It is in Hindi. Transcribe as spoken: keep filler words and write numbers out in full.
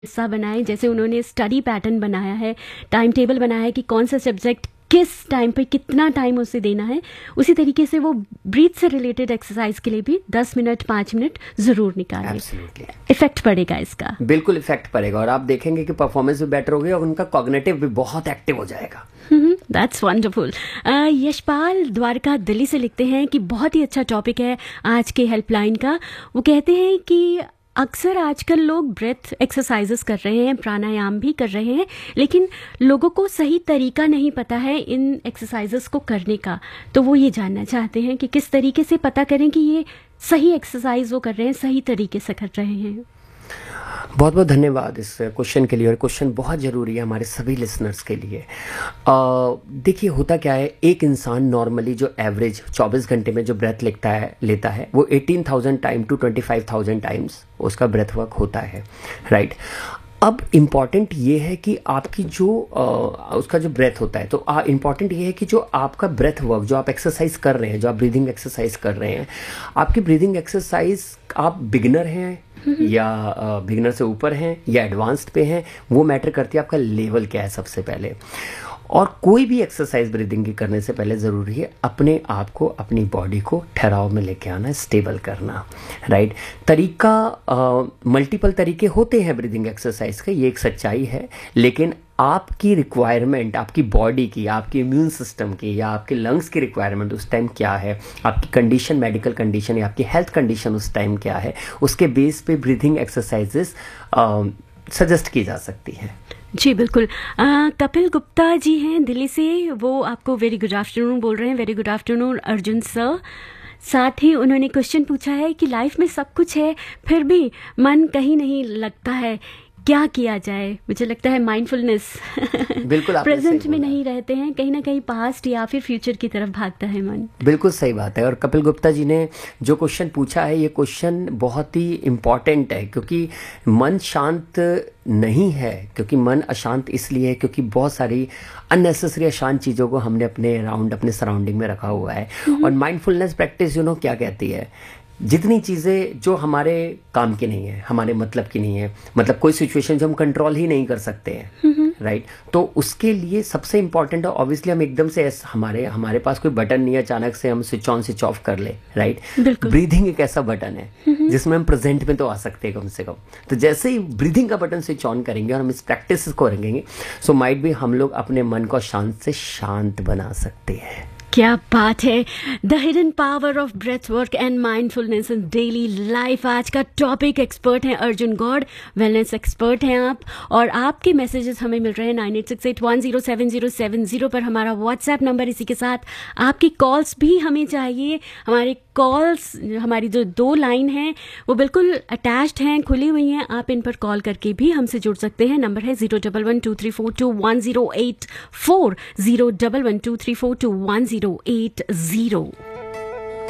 हिस्सा बनाएं, जैसे उन्होंने स्टडी पैटर्न बनाया है, टाइम टेबल बनाया है कि कौन सा सब्जेक्ट किस टाइम पे कितना टाइम उसे देना है, उसी तरीके से वो ब्रीथ से रिलेटेड एक्सरसाइज के लिए भी दस मिनट पाँच मिनट ज़रूर निकालें। इफेक्ट पड़ेगा इसका, बिल्कुल इफेक्ट पड़ेगा और आप देखेंगे कि परफॉर्मेंस भी बेटर होगी और उनका कॉग्निटिव भी बहुत एक्टिव हो जाएगा। That's wonderful. यशपाल द्वारका दिल्ली से लिखते हैं कि बहुत ही अच्छा टॉपिक है आज के हेल्पलाइन का। वो कहते हैं कि अक्सर आजकल लोग ब्रेथ एक्सरसाइजेस कर रहे हैं, प्राणायाम भी कर रहे हैं, लेकिन लोगों को सही तरीका नहीं पता है इन एक्सरसाइजेस को करने का। तो वो ये जानना चाहते हैं कि किस तरीके से पता करें कि ये सही एक्सरसाइज वो कर रहे हैं, सही तरीके से कर रहे हैं। बहुत बहुत धन्यवाद इस क्वेश्चन के लिए, और क्वेश्चन बहुत ज़रूरी है हमारे सभी लिसनर्स के लिए। देखिए होता क्या है, एक इंसान नॉर्मली जो एवरेज चौबीस घंटे में जो ब्रेथ लेता है लेता है वो अठारह हज़ार टाइम टू पच्चीस हज़ार टाइम्स उसका ब्रेथ वर्क होता है, राइट। अब इम्पॉर्टेंट ये है कि आपकी जो आ, उसका जो ब्रेथ होता है, तो इम्पॉर्टेंट ये है कि जो आपका ब्रेथ वर्क जो आप एक्सरसाइज कर रहे हैं, जो आप ब्रीदिंग एक्सरसाइज कर रहे हैं, आपकी ब्रीदिंग एक्सरसाइज आप बिगिनर हैं या बिगिनर से ऊपर हैं या एडवांस्ड पे हैं, वो मैटर करती है। आपका लेवल क्या है सबसे पहले। और कोई भी एक्सरसाइज ब्रीदिंग की करने से पहले ज़रूरी है अपने आप को, अपनी बॉडी को ठहराव में लेके आना, स्टेबल करना, राइट। तरीका मल्टीपल तरीके होते हैं ब्रीदिंग एक्सरसाइज के, ये एक सच्चाई है, लेकिन आपकी रिक्वायरमेंट, आपकी बॉडी की, आपकी इम्यून सिस्टम की या आपके लंग्स की रिक्वायरमेंट उस टाइम क्या है, आपकी कंडीशन, मेडिकल कंडीशन या आपकी हेल्थ कंडीशन उस टाइम क्या है, उसके बेस पे ब्रीदिंग एक्सरसाइजेस सजेस्ट की जा सकती हैं। जी बिल्कुल। आ, कपिल गुप्ता जी हैं दिल्ली से, वो आपको वेरी गुड आफ्टरनून बोल रहे हैं। Very good afternoon Arjun sir. साथ ही उन्होंने क्वेश्चन पूछा है कि लाइफ में सब कुछ है फिर भी मन कहीं नहीं लगता है, क्या किया जाए। मुझे लगता है माइंडफुलनेस बिल्कुल प्रेजेंट में नहीं रहते हैं, कहीं ना कहीं पास्ट या फिर फ्यूचर की तरफ भागता है मन। बिल्कुल सही बात है। और कपिल गुप्ता जी ने जो क्वेश्चन पूछा है, ये क्वेश्चन बहुत ही इम्पॉर्टेंट है, क्योंकि मन शांत नहीं है, क्योंकि मन अशांत इसलिए है क्योंकि बहुत सारी अननेसेसरी अशांत चीज़ों को हमने अपने अराउंड, अपने सराउंडिंग में रखा हुआ है। और माइंडफुलनेस प्रैक्टिस यू नो क्या कहती है, जितनी चीज़ें जो हमारे काम की नहीं है, हमारे मतलब की नहीं है, मतलब कोई सिचुएशन जो हम कंट्रोल ही नहीं कर सकते हैं, राइट, तो उसके लिए सबसे इंपॉर्टेंट है, ऑब्वियसली हम एकदम से हमारे हमारे पास कोई बटन नहीं है अचानक से हम स्विच ऑन स्विच ऑफ कर ले, राइट। ब्रीदिंग एक ऐसा बटन है जिसमें हम प्रेजेंट में तो आ सकते हैं कम से कम। तो जैसे ही ब्रीदिंग का बटन स्विच ऑन करेंगे और हम इस प्रैक्टिस को करेंगे, सो माइट भी हम लोग अपने मन को शांत से शांत बना सकते हैं। क्या बात है। The hidden power of breath work and mindfulness in daily life, आज का टॉपिक। एक्सपर्ट हैं अर्जुन गौड़, वेलनेस एक्सपर्ट हैं आप, और आपके मैसेजेस हमें मिल रहे हैं nine eight six eight one zero seven zero seven zero पर, हमारा व्हाट्सएप नंबर। इसी के साथ आपकी कॉल्स भी हमें चाहिए। हमारी कॉल्स, हमारी जो दो लाइन हैं वो बिल्कुल अटैच्ड हैं, खुली हुई हैं, आप इन पर कॉल करके भी हमसे जुड़ सकते हैं। नंबर है zero double one two three four to one zero eight four, zero double one two three four to one zero eight zero.